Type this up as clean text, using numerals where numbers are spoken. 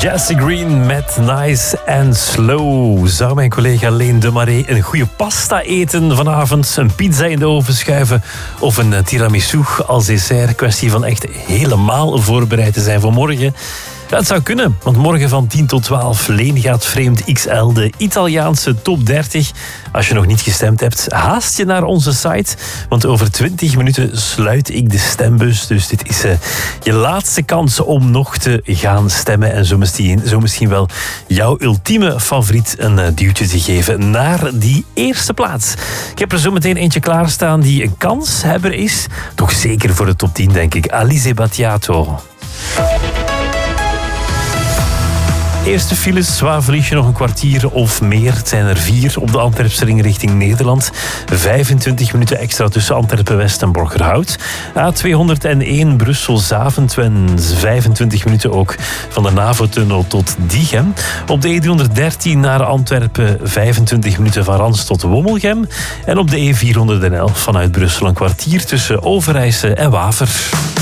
Jesse Green met Nice and Slow. Zou mijn collega Leen de Marais een goede pasta eten vanavond? Een pizza in de oven schuiven? Of een tiramisu als dessert? Kwestie van echt helemaal voorbereid te zijn voor morgen. Ja, het zou kunnen, want morgen van 10 tot 12 Leen gaat Vreemd XL, de Italiaanse top 30. Als je nog niet gestemd hebt, haast je naar onze site. Want over 20 minuten sluit ik de stembus. Dus dit is je laatste kans om nog te gaan stemmen. En zo misschien wel jouw ultieme favoriet een duwtje te geven naar die eerste plaats. Ik heb er zo meteen eentje klaarstaan die een kanshebber is. Toch zeker voor de top 10, denk ik. Alice Battiato. Eerste files, waar verlies je nog een kwartier of meer? Het zijn er 4 op de Antwerpse ring richting Nederland. 25 minuten extra tussen Antwerpen-West en Borgerhout. A201 Brussel-Zaventwen, 25 minuten ook van de NAVO-tunnel tot Diegem. Op de E313 naar Antwerpen, 25 minuten van Rans tot Wommelgem. En op de E411 vanuit Brussel een kwartier tussen Overijse en Waver.